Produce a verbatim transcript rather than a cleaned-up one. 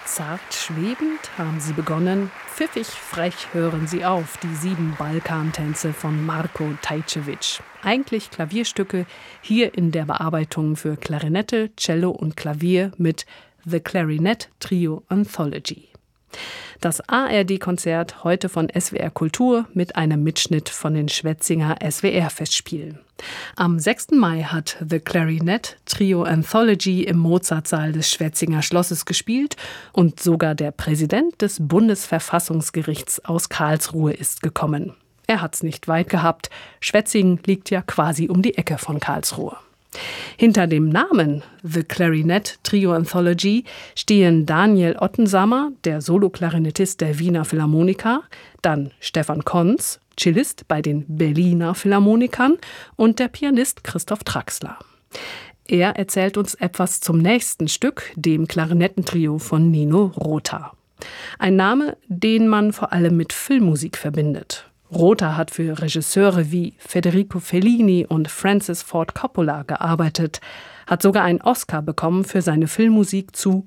Zart schwebend haben sie begonnen, pfiffig frech hören sie auf, die sieben Balkantänze von Marko Tajcevic. Eigentlich Klavierstücke, hier in der Bearbeitung für Klarinette, Cello und Klavier mit The Clarinet Trio Anthology. Das A R D-Konzert heute von S W R Kultur mit einem Mitschnitt von den Schwetzinger S W R-Festspielen. Am sechsten Mai hat The Clarinet Trio Anthology im Mozartsaal des Schwetzinger Schlosses gespielt und sogar der Präsident des Bundesverfassungsgerichts aus Karlsruhe ist gekommen. Er hat's nicht weit gehabt. Schwetzingen liegt ja quasi um die Ecke von Karlsruhe. Hinter dem Namen The Clarinet Trio Anthology stehen Daniel Ottensammer, der Soloklarinettist der Wiener Philharmoniker, dann Stefan Konz, Cellist bei den Berliner Philharmonikern und der Pianist Christoph Traxler. Er erzählt uns etwas zum nächsten Stück, dem Klarinettentrio von Nino Rota. Ein Name, den man vor allem mit Filmmusik verbindet. Rota hat für Regisseure wie Federico Fellini und Francis Ford Coppola gearbeitet, hat sogar einen Oscar bekommen für seine Filmmusik zu